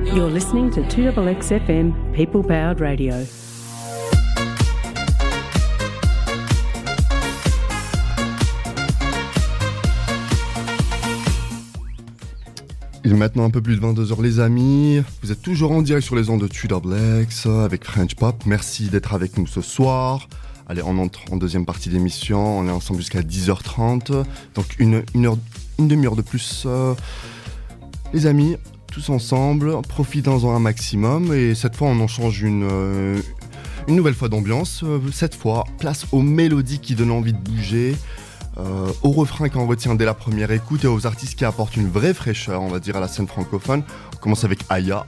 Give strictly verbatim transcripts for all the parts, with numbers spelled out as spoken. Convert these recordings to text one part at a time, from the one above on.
You're listening to two X X F M, People Powered Radio. Il est maintenant un peu plus de vingt-deux heures les amis, vous êtes toujours en direct sur les ondes de two X X avec French Pop, merci d'être avec nous ce soir. Allez, on entre en deuxième partie d'émission, on est ensemble jusqu'à dix heures trente, donc une, une, heure, une demi-heure de plus. Euh, les amis, tous ensemble, profitons-en un maximum et cette fois on en change une, euh, une nouvelle fois d'ambiance. Euh, cette fois, place aux mélodies qui donnent envie de bouger. Euh, au refrain qu'on retient dès la première écoute et aux artistes qui apportent une vraie fraîcheur, on va dire, à la scène francophone. On commence avec Aya.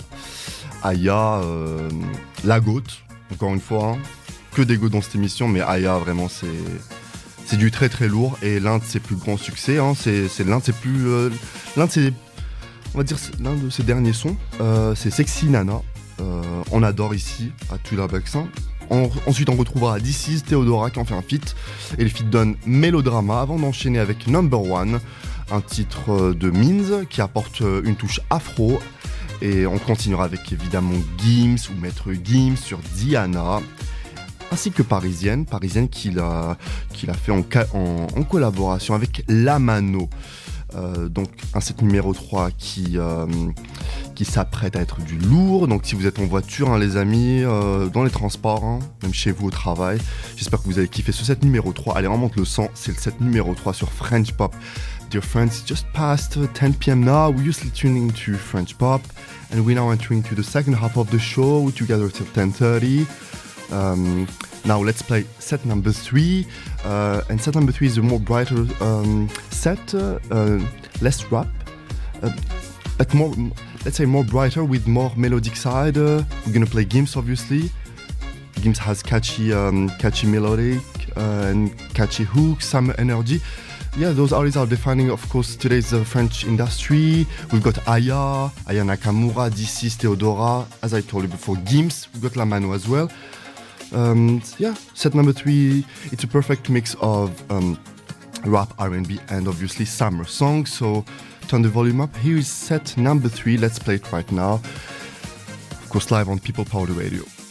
Aya, euh, la goat, encore une fois, hein. Que des goats dans cette émission, mais Aya, vraiment, c'est, c'est du très très lourd et l'un de ses plus grands succès, hein, c'est, c'est l'un de ses plus, euh, l'un de ses, on va dire, l'un de ses derniers sons, euh, c'est Sexy Nana. Euh, on adore ici à two X X. On, ensuite, on retrouvera D C Theodora qui en fait un feat. Et le feat donne Mélodrama avant d'enchaîner avec Number One, un titre de Means qui apporte une touche afro. Et on continuera avec évidemment Gims ou Maître Gims sur Diana, ainsi que Parisienne, Parisienne qu'il a, qu'il a fait en, en, en collaboration avec Lamano. Euh, donc un set numéro trois qui, euh, qui s'apprête à être du lourd. Donc si vous êtes en voiture, hein, les amis, euh, dans les transports, hein, même chez vous au travail, j'espère que vous allez kiffer ce set numéro trois. Allez, on monte le son, c'est le set numéro trois sur French Pop. Dear friends, it's just past ten p.m. now. We're usually tuning to French Pop and we're now entering to the second half of the show. We're together till ten thirty. Um, now let's play set number three, uh, and set number three is a more brighter um, set, uh, uh, less rap, uh, but more, let's say more brighter with more melodic side. Uh, we're gonna play Gims, obviously. Gims has catchy, um, catchy melodic uh, and catchy hooks, summer energy. Yeah, those artists are defining, of course, today's uh, French industry. We've got Aya, Aya Nakamura, D C Theodora, as I told you before, Gims. We've got Lamano as well. Um, yeah, set number three, it's a perfect mix of um, rap, R and B, and obviously summer songs. So turn the volume up. Here is set number three. Let's play it right now. Of course, live on People Powered Radio.